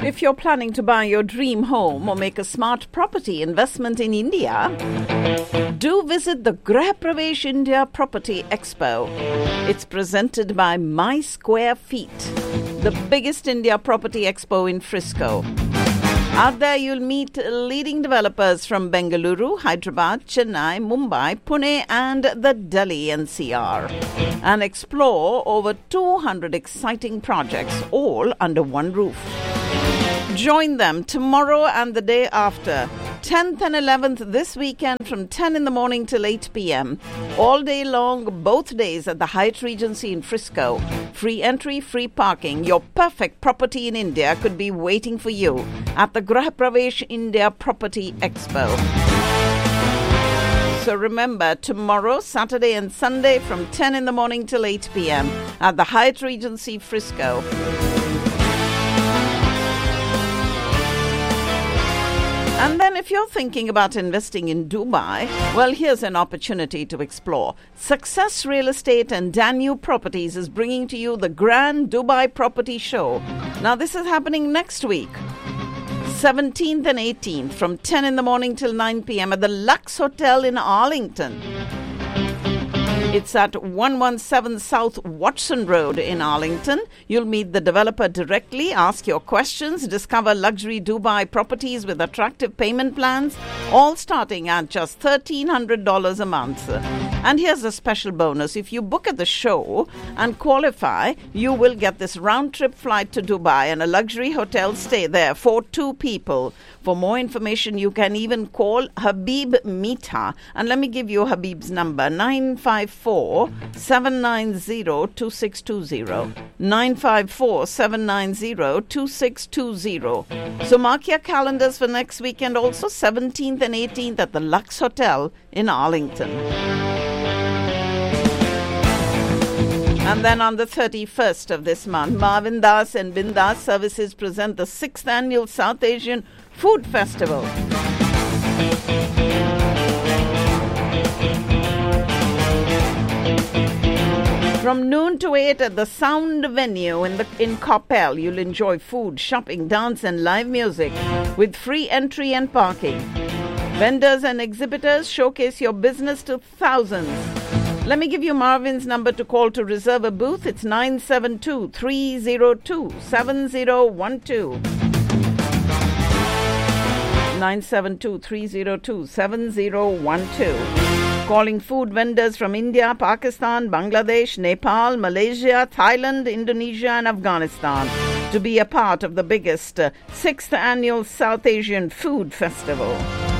If you're planning to buy your dream home or make a smart property investment in India, do visit the Grah Pravesh India Property Expo. It's presented by My Square Feet, the biggest India property expo in Frisco. Out there, you'll meet leading developers from Bengaluru, Hyderabad, Chennai, Mumbai, Pune, and the Delhi NCR, and explore over 200 exciting projects, all under one roof. Join them tomorrow and the day after, 10th and 11th this weekend from 10 in the morning till 8 p.m. All day long, both days at the Hyatt Regency in Frisco. Free entry, free parking. Your perfect property in India could be waiting for you at the Grah Pravesh India Property Expo. So remember, tomorrow, Saturday and Sunday from 10 in the morning till 8 p.m. at the Hyatt Regency Frisco. And then if you're thinking about investing in Dubai, well, here's an opportunity to explore. Success Real Estate and Danube Properties is bringing to you the Grand Dubai Property Show. Now, this is happening next week, 17th and 18th, from 10 in the morning till 9 p.m. at the Lux Hotel in Arlington. It's at 117 South Watson Road in Arlington. You'll meet the developer directly, ask your questions, discover luxury Dubai properties with attractive payment plans, all starting at just $1,300 a month. And here's a special bonus. If you book at the show and qualify, you will get this round-trip flight to Dubai and a luxury hotel stay there for 2 people. For more information, you can even call Habib Mita. And let me give you Habib's number, 954-790-2620. 954-790-2620. So mark your calendars for next weekend, also 17th and 18th at the Lux Hotel in Arlington. And then on the 31st of this month, Marvin Das and Bindas Services present the 6th Annual South Asian Food Festival. From noon to 8 at the Sound Venue in Coppell, you'll enjoy food, shopping, dance and live music with free entry and parking. Vendors and exhibitors showcase your business to thousands. Let me give you Marvin's number to call to reserve a booth. It's 972-302-7012. 972-302-7012. Calling food vendors from India, Pakistan, Bangladesh, Nepal, Malaysia, Thailand, Indonesia and Afghanistan to be a part of the biggest 6th Annual South Asian Food Festival.